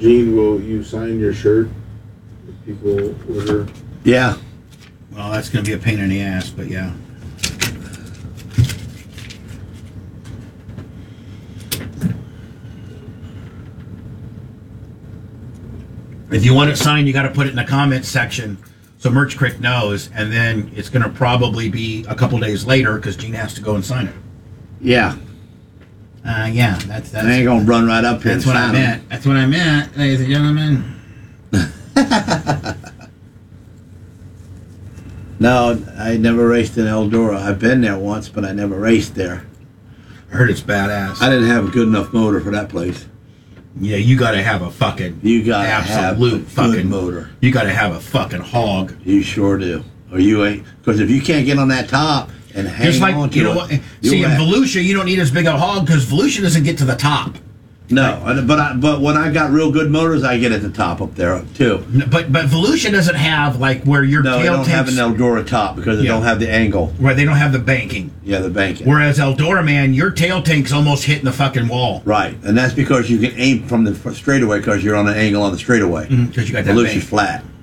Gene, will you sign your shirt if people order? Yeah. Well, that's going to be a pain in the ass, but yeah. If you want it signed, you got to put it in the comments section so Merch Crick knows, and then it's going to probably be a couple days later because Gene has to go and sign it. Yeah. Yeah, that's I ain't gonna run right up here. That's what I meant. That's what I meant, ladies and gentlemen. No, I never raced in Eldora. I've been there once, but I never raced there. I heard it's badass. I didn't have a good enough motor for that place. Yeah, you got to have a fucking absolute fucking motor. You got to have a fucking hog. You sure do. Or you ain't, because if you can't get on that top and hang Just like, on to you know what? See, in Volusia, you don't need as big a hog because Volusia doesn't get to the top. No, but when I got real good motors, I get at the top up there too. But Volusia doesn't have like where your tail they don't takes, have an Eldora top because they don't have the angle. Right, they don't have the banking. Yeah, the banking. Whereas Eldora, man, your tail tank's almost hitting the fucking wall. Right, and that's because you can aim from the straightaway because you're on an angle on the straightaway. Because you got that Volusia's flat.